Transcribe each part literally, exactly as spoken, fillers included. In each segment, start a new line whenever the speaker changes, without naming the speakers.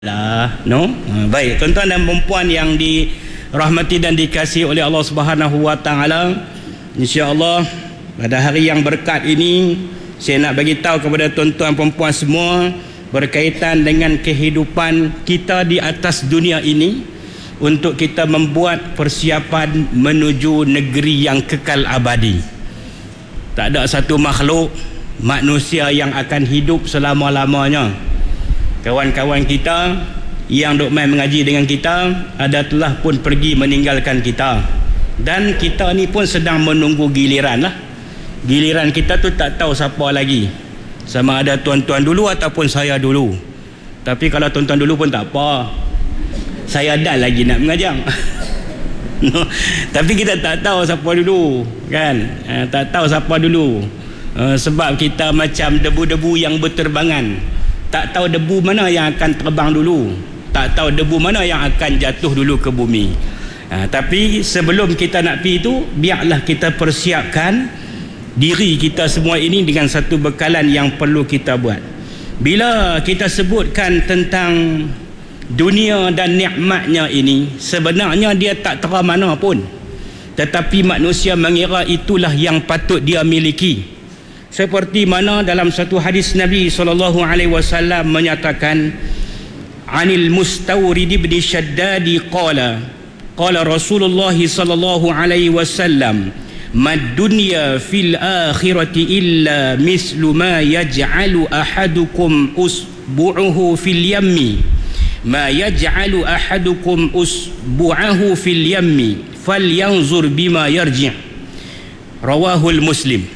lah, no? Baik, tuan-tuan dan puan yang dirahmati dan dikasihi oleh Allah Subhanahu wa taala, insya-Allah pada hari yang berkat ini saya nak bagi tahu kepada tuan-tuan dan puan semua berkaitan dengan kehidupan kita di atas dunia ini untuk kita membuat persiapan menuju negeri yang kekal abadi. Tak ada satu makhluk manusia yang akan hidup selama-lamanya. Kawan-kawan kita yang duk main mengaji dengan kita ada telah pun pergi meninggalkan kita, dan kita ni pun sedang menunggu giliran lah. Giliran kita tu tak tahu siapa lagi, sama ada tuan-tuan dulu ataupun saya dulu. Tapi kalau tuan-tuan dulu pun tak apa, saya dah lagi nak mengajar. No. Tapi kita tak tahu siapa dulu kan, eh, tak tahu siapa dulu, eh, sebab kita macam debu-debu yang berterbangan. Tak tahu debu mana yang akan terbang dulu, tak tahu debu mana yang akan jatuh dulu ke bumi. Ha, tapi sebelum kita nak pergi itu, biarlah kita persiapkan diri kita semua ini dengan satu bekalan yang perlu kita buat. Bila kita sebutkan tentang dunia dan nikmatnya ini, sebenarnya dia tak terang mana pun, tetapi manusia mengira itulah yang patut dia miliki. Seperti mana dalam satu hadis Nabi sallallahu alaihi wasallam menyatakan, Anil Mustawrid ibn Shaddad qala qala Rasulullah sallallahu alaihi wasallam, mad dunya fil akhirati illa mislu ma yaj'alu ahadukum usbu'uhu fil yammi ma yaj'alu ahadukum usbu'ahu fil yammi falyanzur bima yarji'. Rawahul Muslim.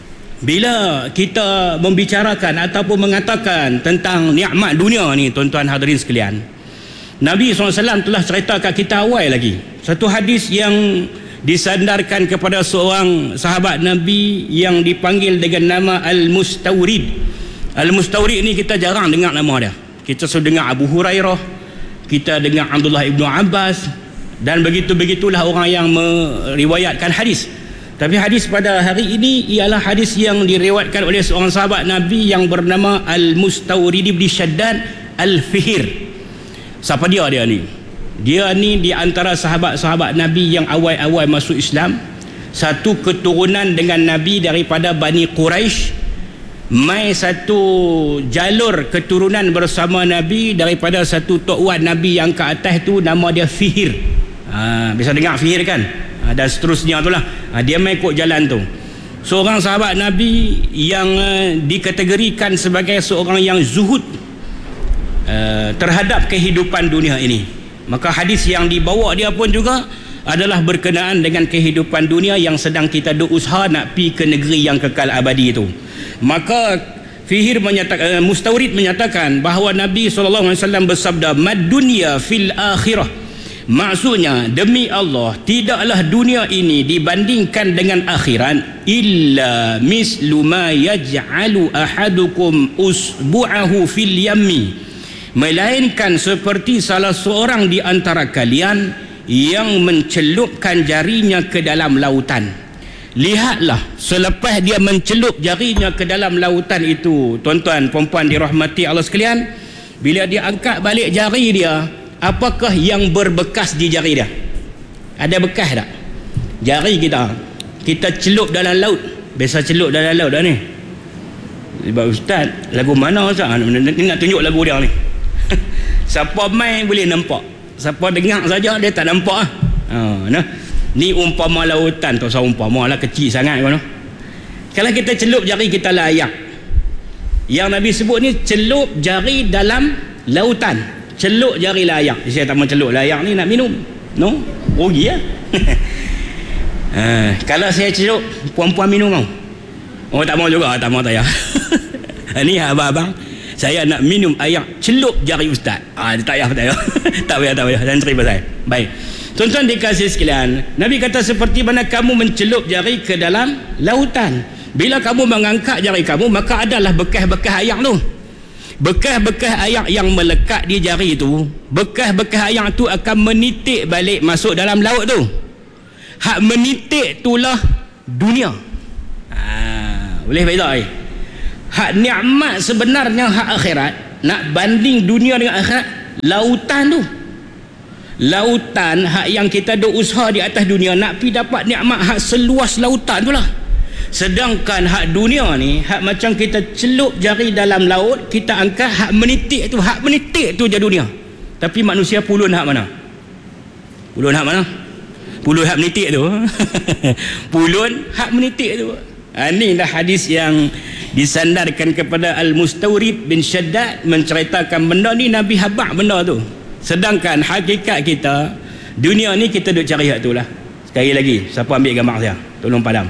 Bila kita membicarakan ataupun mengatakan tentang nikmat dunia ni, tuan-tuan hadirin sekalian, Nabi sallallahu alaihi wasallam telah cerita kat kita awal lagi satu hadis yang disandarkan kepada seorang sahabat Nabi yang dipanggil dengan nama Al-Mustawrid. Al-Mustawrid ni kita jarang dengar nama dia. Kita sudah dengar Abu Hurairah, kita dengar Abdullah ibnu Abbas, dan begitu-begitulah orang yang meriwayatkan hadis. Tapi hadis pada hari ini ialah hadis yang diriwayatkan oleh seorang sahabat Nabi yang bernama Al-Mustawrid ibn Shaddad Al-Fihir. Siapa dia dia ni? Dia ni di antara sahabat-sahabat Nabi yang awal-awal masuk Islam, satu keturunan dengan Nabi daripada Bani Quraisy, mai satu jalur keturunan bersama Nabi daripada satu tok wan Nabi yang ke atas tu nama dia Fihir. Ha, bisa dengar Fihir kan? Ha, dan seterusnya itulah. Ha, dia mai ikut jalan tu. Seorang sahabat Nabi yang uh, dikategorikan sebagai seorang yang zuhud uh, terhadap kehidupan dunia ini. Maka hadis yang dibawa dia pun juga adalah berkenaan dengan kehidupan dunia yang sedang kita duk usaha nak pi ke negeri yang kekal abadi itu. Maka Fihir menyatakan, uh, Mustawrid menyatakan bahawa Nabi sallallahu alaihi wasallam bersabda, mad dunya fil akhirah. Maksudnya, demi Allah, tidaklah dunia ini dibandingkan dengan akhirat illa mislu ma yaj'alu ahadukum usbu'ahu fil yammi, melainkan seperti salah seorang di antara kalian yang mencelupkan jarinya ke dalam lautan. Lihatlah, selepas dia mencelup jarinya ke dalam lautan itu, tuan-tuan puan-puan dirahmati Allah sekalian, bila dia angkat balik jari dia, apakah yang berbekas di jari dia? Ada bekas tak? Jari kita kita celup dalam laut, biasa celup dalam laut dah ni. Sebab ustaz, lagu mana ustaz? Ni nak tunjuk lagu dia ni. Siapa main boleh nampak, siapa dengar saja dia tak nampak ah. Ha, nah. Ni umpama lautan tu, saya umpama lah kecil sangat kan. Kalau kita celup jari kita layak. Yang Nabi sebut ni celup jari dalam lautan. Celup jari layak. Saya tak mau celup layak ni nak minum. No? Rugi lah. Ha, kalau saya celup, puan-puan minum mau? Oh tak mau juga, tak mau tak ya. Ni abang-abang, saya nak minum air celup jari ustaz. Ah, tak payah, tak payah. tak payah, tak payah. Dan terima saya. Baik. Tuan-tuan dikasih sekalian, Nabi kata seperti mana kamu mencelup jari ke dalam lautan. Bila kamu mengangkat jari kamu, maka adalah bekas-bekas air tu. Bekas-bekas air yang melekat di jari itu, bekas-bekas air tu akan menitik balik masuk dalam laut tu. Hak menitik itulah dunia. Ha, boleh beza eh? Hak nikmat sebenarnya hak akhirat, nak banding dunia dengan akhirat, lautan tu. Lautan hak yang kita duk usaha di atas dunia nak pi dapat nikmat hak seluas lautan tu lah. Sedangkan hak dunia ni hak macam kita celup jari dalam laut, kita angkat hak menitik tu, hak menitik tu je dunia. Tapi manusia pulun hak mana? Pulun hak mana? Pulun hak menitik tu. Pulun hak menitik tu. Ha, inilah hadis yang disandarkan kepada Al-Mustawrid bin Shaddad, menceritakan benda ni Nabi habaq benda tu. Sedangkan hakikat kita dunia ni kita duk cari hak tu lah. Sekali lagi, siapa ambil gambar saya? Tolong padam.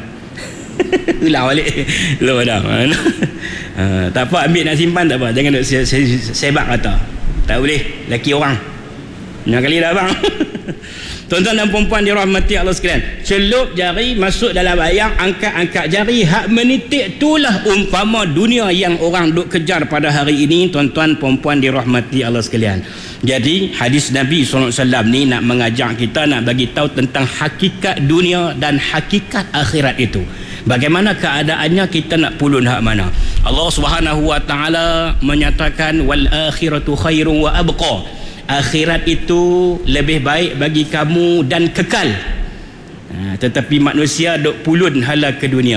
Ulang balik. Tolong padam. Ha, tak apa, ambil nak simpan tak apa. Jangan duk se se sebab kata. Tak boleh, laki orang. Nak kali dah bang. Tuan-tuan dan perempuan dirahmati Allah sekalian, celup jari masuk dalam bayang, angkat-angkat jari, hak menitik itulah umpama dunia yang orang duk kejar pada hari ini. Tuan-tuan perempuan dirahmati Allah sekalian, jadi hadis Nabi sallallahu alaihi wasallam ni nak mengajak kita, nak bagi tahu tentang hakikat dunia dan hakikat akhirat itu. Bagaimana keadaannya, kita nak pulun hak mana. Allah Subhanahu wa taala menyatakan wal akhiratu khairun wa abqa. Akhirat itu lebih baik bagi kamu dan kekal. Ha, tetapi manusia duk pulun hala ke dunia.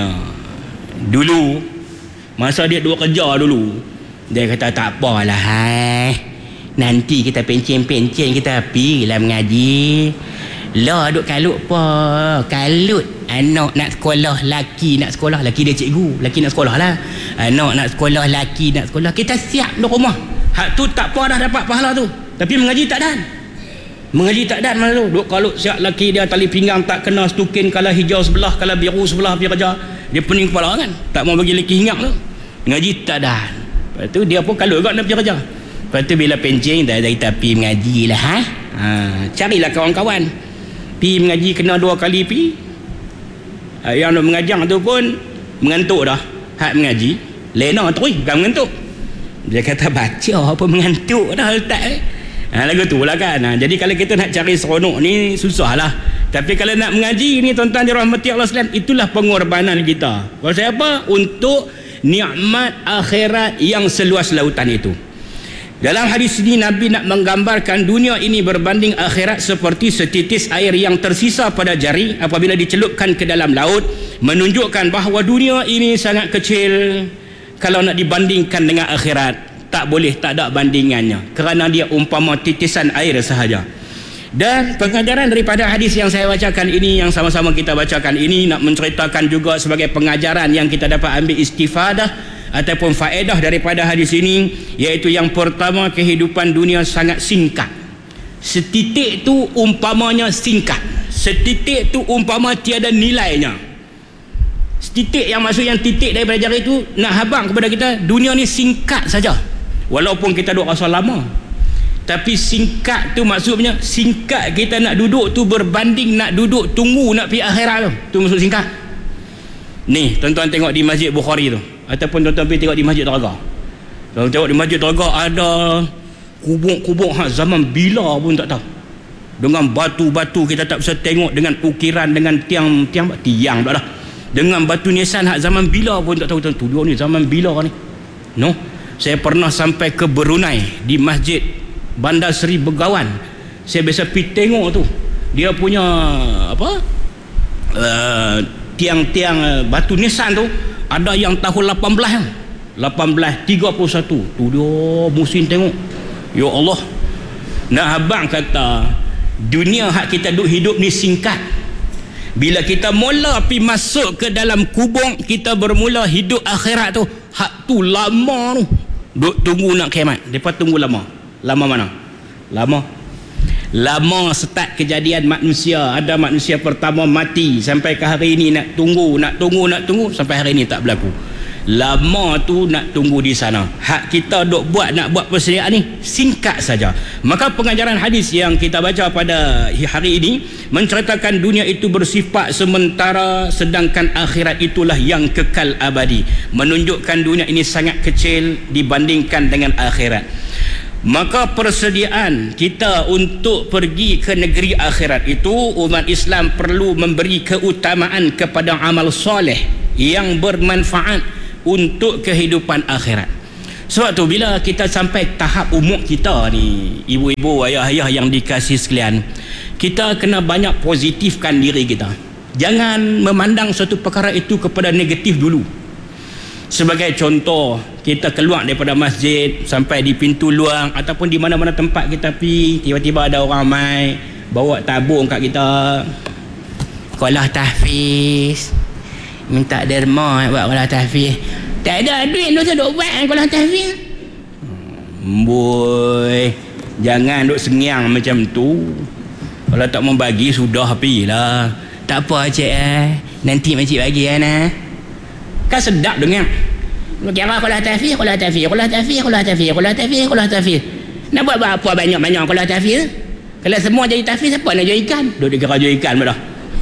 Dulu masa dia duk kerja dulu, dia kata tak apalah, hai, nanti kita pencen-pencen kita pergilah mengaji. Lah duk kalut apa? Kalut anak nak sekolah, laki nak sekolah, laki dia cikgu, laki nak sekolah lah. Anak nak sekolah, laki nak sekolah, kita siap di rumah. Hak tu tak apa dah dapat pahala tu. Tapi mengaji tak dan. Mengaji tak dan mana tu. Duk kalut siap laki dia, tali pinggang tak kena stukin, kalau hijau sebelah, kalau biru sebelah pergi kerja. Dia pening kepala kan. Tak mau bagi laki hinggap tu. Mengaji tak dan. Lepas tu dia pun kalut juga nak pergi kerja. Lepas tu bila pencing, dah kita pergi mengaji lah. Ha? Ha, carilah kawan-kawan. Pergi mengaji kena dua kali pergi. Yang nak mengajar tu pun mengantuk dah. Hak mengaji lena terus, bukan mengantuk. Dia kata baca apa mengantuk dah letak eh. Ha, lagu tu lah kan. Ha, jadi kalau kita nak cari seronok ni susah lah. Tapi kalau nak mengaji ni tuan-tuan dirahmati Allah sekalian, itulah pengorbanan kita. Kalau saya apa? Untuk nikmat akhirat yang seluas lautan itu. Dalam hadis ini Nabi nak menggambarkan dunia ini berbanding akhirat seperti setitis air yang tersisa pada jari apabila dicelupkan ke dalam laut, menunjukkan bahawa dunia ini sangat kecil kalau nak dibandingkan dengan akhirat. Tak boleh, tak ada bandingannya, kerana dia umpama titisan air sahaja. Dan pengajaran daripada hadis yang saya bacakan ini, yang sama-sama kita bacakan ini, nak menceritakan juga sebagai pengajaran yang kita dapat ambil istifadah ataupun faedah daripada hadis ini, iaitu yang pertama, kehidupan dunia sangat singkat. Setitik tu umpamanya singkat, setitik tu umpama tiada nilainya. Setitik yang maksud yang titik daripada jari tu nak habang kepada kita, dunia ni singkat saja. Walaupun kita duduk rasa lama, tapi singkat tu maksudnya singkat kita nak duduk tu berbanding nak duduk tunggu nak pergi akhirat tu. Tu maksud singkat. Ni tuan-tuan tengok di Masjid Bukhari tu, ataupun tuan-tuan pergi tengok di Masjid Telaga. Tuan tengok di Masjid Telaga ada kubur-kubur hak zaman bila pun tak tahu. Dengan batu-batu kita tak bisa tengok, dengan ukiran, dengan tiang tiang tiang pula dah. Dengan batu nisan hak zaman bila pun tak tahu. Tu dia ni zaman bila ni. No. Saya pernah sampai ke Brunei di Masjid Bandar Seri Begawan. Saya biasa pergi tengok tu. Dia punya apa? Uh, tiang-tiang uh, batu nisan tu ada yang tahun lapan belas lapan belas tiga puluh satu. Tu dia musim tengok. Ya Allah. Nak abang kata dunia hak kita duk hidup ni singkat. Bila kita mula pergi masuk ke dalam kubur, kita bermula hidup akhirat tu, hak tu lama tu. Duk tunggu nak kiamat. Depa tunggu lama. Lama mana? Lama. Lama start kejadian manusia. Ada manusia pertama mati sampai ke hari ini nak tunggu, nak tunggu, nak tunggu sampai hari ini tak berlaku. Lama tu nak tunggu di sana. Hak kita duk buat, nak buat persediaan ni singkat saja. Maka pengajaran hadis yang kita baca pada hari ini menceritakan dunia itu bersifat sementara, sedangkan akhirat itulah yang kekal abadi. Menunjukkan dunia ini sangat kecil dibandingkan dengan akhirat. Maka persediaan kita untuk pergi ke negeri akhirat itu, umat Islam perlu memberi keutamaan kepada amal soleh yang bermanfaat untuk kehidupan akhirat. Sebab tu bila kita sampai tahap umur kita ni, ibu-ibu, ayah-ayah yang dikasih sekalian, kita kena banyak positifkan diri kita. Jangan memandang suatu perkara itu kepada negatif dulu. Sebagai contoh, kita keluar daripada masjid sampai di pintu luar ataupun di mana-mana tempat kita pergi, tiba-tiba ada orang mai bawa tabung kat kita, kolah tahfiz, minta derma buat kolah tahfiz. Tak ada duit tu saya duk buat kolah tahfiz. Boy, jangan duk sengiang macam tu. Kalau tak membagi sudah pergilah. Tak apa cik eh, nanti makcik bagi eh nah. Kan sedap dengar. Kira kolah tahfiz, kolah tahfiz, kolah tahfiz, kolah tahfiz, kolah tahfiz, kolah tahfiz. Nak buat apa banyak-banyak kolah tahfiz? Kalau semua jadi tahfiz, siapa nak jual ikan? Duk dikira jual ikan dah.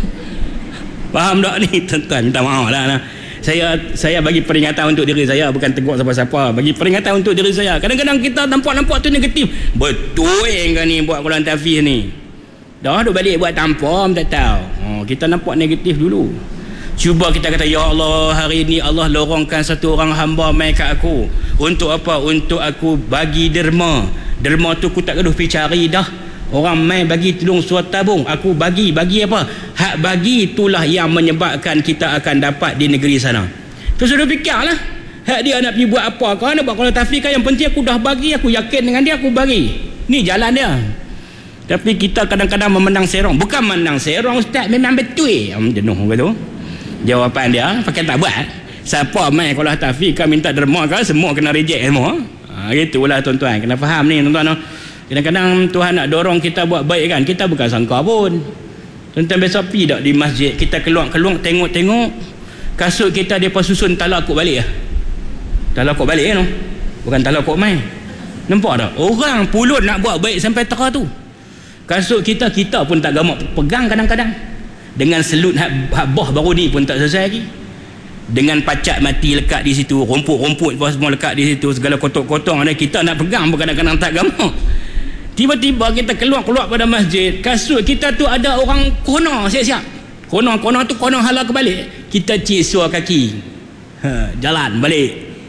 Faham tak ni tuan-tuan? Minta maaf lah nah. Saya saya bagi peringatan untuk diri saya, bukan tegur siapa-siapa. Bagi peringatan untuk diri saya. Kadang-kadang kita nampak-nampak tu negatif. Betul kan ni buat kolah tahfiz ni. Dah duk balik buat tanpa tak tahu. Oh, kita nampak negatif dulu. Cuba kita kata, ya Allah, hari ini Allah lorongkan satu orang hamba mai kat aku. Untuk apa? Untuk aku bagi derma. Derma tu aku tak gaduh pergi cari dah. Orang mai bagi tolong suat tabung, aku bagi. Bagi apa? Hak bagi itulah yang menyebabkan kita akan dapat di negeri sana. Tu sudah fikirlah. Hak dia nak pergi buat apa? Kau nak buat kolah tahfiz kan, yang penting aku dah bagi, aku yakin dengan dia, aku bagi. Ni jalan dia. Tapi kita kadang-kadang memandang serong. Bukan memandang serong ustaz, memang betul. Um, jenuh begitu. Jawapan dia pakai tak buat. Siapa mai kolah tahfiz kan minta derma kan, semua kena reject semua. Ha, gitulah tuan-tuan, kena faham ni tuan-tuan. Kadang-kadang Tuhan nak dorong kita buat baik kan, kita bukan sangka pun. Tuan-tuan biasa pergi tak di masjid, kita keluar-keluar tengok-tengok kasut kita dia pas susun talakuk balik lah. Talakuk balik kan, bukan talakuk main. Nampak tak? Orang pulun nak buat baik sampai tera tu. Kasut kita, kita pun tak gamak pegang kadang-kadang. Dengan selut habah baru ni pun tak selesai lagi. Dengan pacat mati lekat di situ, rumput-rumput pun semua lekat di situ, segala kotor-kotor ada, kita nak pegang pun kadang-kadang tak gamak. Tiba-tiba kita keluar-keluar pada masjid, kasut kita tu ada orang kona siap-siap. Kona-kona tu kona hala kebalik. Kita cisua kaki. Ha, jalan balik.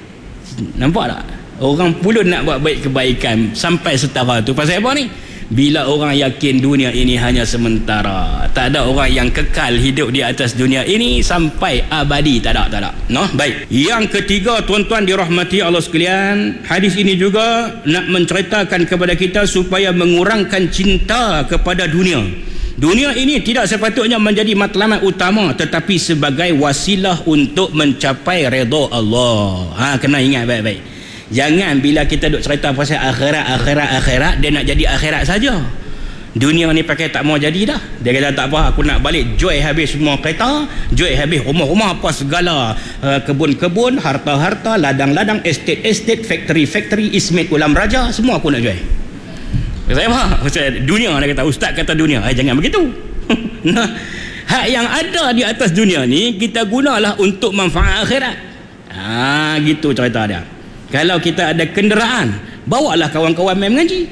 Nampak tak? Orang pulun nak buat baik kebaikan sampai setara tu. Pasal apa ni? Bila orang yakin dunia ini hanya sementara, tak ada orang yang kekal hidup di atas dunia ini sampai abadi, tak ada, tak ada. No? Baik. Yang ketiga, tuan-tuan dirahmati Allah sekalian, hadis ini juga nak menceritakan kepada kita supaya mengurangkan cinta kepada dunia. Dunia ini tidak sepatutnya menjadi matlamat utama, tetapi sebagai wasilah untuk mencapai redha Allah. Ha, kena ingat baik-baik. Jangan bila kita duk cerita pasal akhirat, akhirat, akhirat, dia nak jadi akhirat saja. Dunia ni pakai tak mau jadi dah. Dia kata tak apa, aku nak balik joy habis semua kereta, joy habis rumah-rumah apa segala, uh, kebun-kebun, harta-harta, ladang-ladang, estate-estate, factory-factory, Ismet Ulam Raja, semua aku nak joy. Saya apa? Dunia, dia kata, ustaz kata dunia. Eh, jangan begitu. Nah, hak yang ada di atas dunia ni kita gunalah untuk manfaat akhirat. Ah, gitu cerita dia. Kalau kita ada kenderaan, bawalah kawan-kawan main mengaji.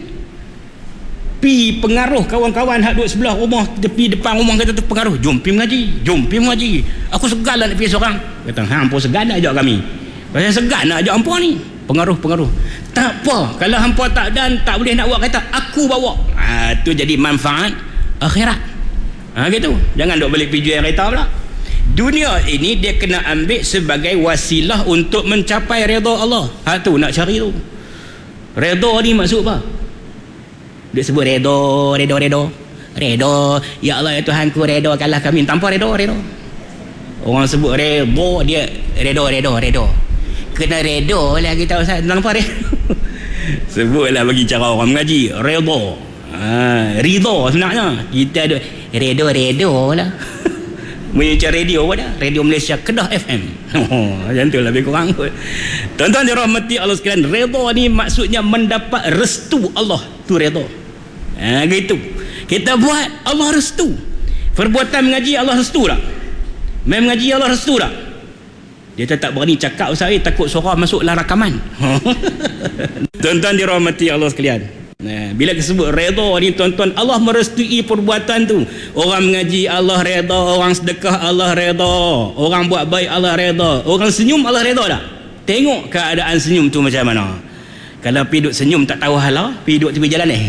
Pi pengaruh kawan-kawan hak duduk sebelah rumah, tepi depan rumah kita tu pengaruh. Jom pi mengaji, jom pi mengaji. Aku segan lah nak pergi seorang. Kata, hang pun segan nak ajak kami. Pasal segan nak ajak hampa ni. Pengaruh-pengaruh. Tak apa, kalau hampa tak dan tak boleh nak buat, kata aku bawa. Ha, tu jadi manfaat akhirat. Ha, gitu. Jangan duk balik pergi jual kereta pula. Dunia ini dia kena ambil sebagai wasilah untuk mencapai redha Allah. Ha, tu nak cari tu. Redha ni maksud apa? Dia sebut redha, redha, redha. Redha, ya Allah ya Tuhanku, redakanlah kami. Tanpa redha, redha. Orang sebut redha, dia redha, redha, redha. Kena redha lah kita Ustaz. Nampak redha? Sebutlah bagi cara orang mengaji, redha. Ha, ridha sebenarnya. Kita ada redha, redha lah. Macam radio apa dah? Radio Malaysia Kedah F M. Oh, macam tu lebih kurang. Tuan-tuan dirahmati Allah sekalian, redha ni maksudnya mendapat restu Allah. Tu redha. Ha, gitu. Kita buat Allah restu. Perbuatan mengaji Allah restu tak? Main mengaji Allah restu tak? Dia tak berani cakap usai, takut suara masuklah rakaman. Tuan-tuan dirahmati Allah sekalian. Nah, bila disebut redha ni tuan-tuan, Allah merestui perbuatan tu. Orang mengaji Allah redha, orang sedekah Allah redha, orang buat baik Allah redha, orang senyum Allah redha tak? Tengok keadaan senyum tu macam mana. Kalau pergi duduk senyum tak tahu hala, pergi duduk tepi jalan ni.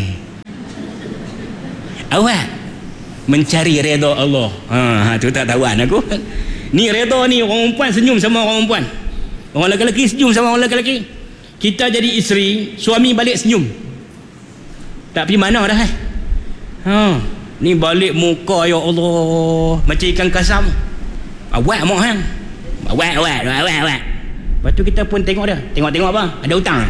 Awak mencari redha Allah. Ha, ha tu tak tahuan aku. Ni redha ni orang perempuan senyum sama orang perempuan. Orang lelaki senyum sama orang lelaki. Kita jadi isteri, suami balik senyum. Tak pergi mana dah eh. Ha, ni balik muka ya Allah macam ikan kasam. Awak mau hang. Awak awak awak awak. Lepas tu kita pun tengok dia. Tengok-tengok apa? Ada hutang.